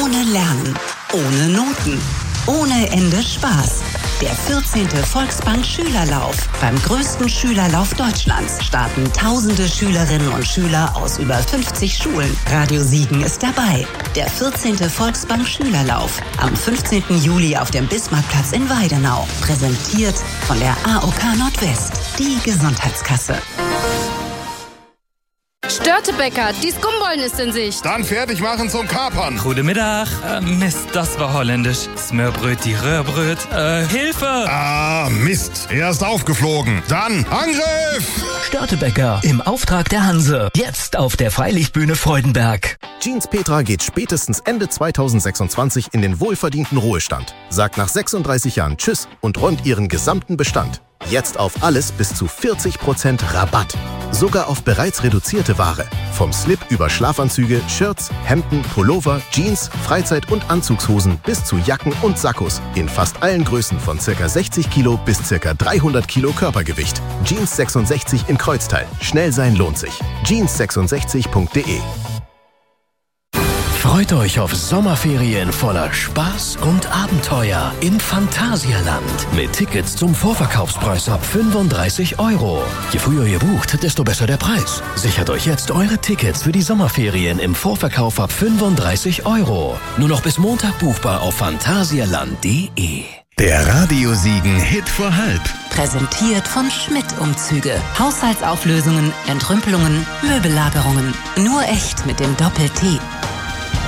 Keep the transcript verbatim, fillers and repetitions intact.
Ohne Lernen, ohne Noten, ohne Ende Spaß. Der vierzehnte Volksbank Schülerlauf. Beim größten Schülerlauf Deutschlands starten tausende Schülerinnen und Schüler aus über fünfzig Schulen. Radio Siegen ist dabei. Der vierzehnte Volksbank Schülerlauf. Am fünfzehnten Juli auf dem Bismarckplatz in Weidenau. Präsentiert von der A O K Nordwest. Die Gesundheitskasse. Störtebecker, die Skumbollen ist in Sicht. Dann fertig machen zum Kapern. Goedemiddag. Äh, Mist, das war holländisch. Smørbröt, die Röhrbröt. Äh, Hilfe! Ah, Mist. Er ist aufgeflogen. Dann Angriff! Störtebecker im Auftrag der Hanse. Jetzt auf der Freilichtbühne Freudenberg. Jeans Petra geht spätestens Ende zweitausendsechsundzwanzig in den wohlverdienten Ruhestand, sagt nach sechsunddreißig Jahren Tschüss und räumt ihren gesamten Bestand. Jetzt auf alles bis zu vierzig Prozent Rabatt. Sogar auf bereits reduzierte Ware. Vom Slip über Schlafanzüge, Shirts, Hemden, Pullover, Jeans, Freizeit- und Anzugshosen bis zu Jacken und Sakkos. In fast allen Größen von ca. sechzig Kilo bis ca. dreihundert Kilo Körpergewicht. Jeans sechsundsechzig in Kreuzteil. Schnell sein lohnt sich. jeans sechsundsechzig punkt de. Freut euch auf Sommerferien voller Spaß und Abenteuer im Phantasialand. Mit Tickets zum Vorverkaufspreis ab fünfunddreißig Euro. Je früher ihr bucht, desto besser der Preis. Sichert euch jetzt eure Tickets für die Sommerferien im Vorverkauf ab fünfunddreißig Euro. Nur noch bis Montag buchbar auf phantasialand punkt de. Der Radio Siegen Hit vor halb. Präsentiert von Schmidt Umzüge. Haushaltsauflösungen, Entrümpelungen, Möbellagerungen. Nur echt mit dem Doppel-T.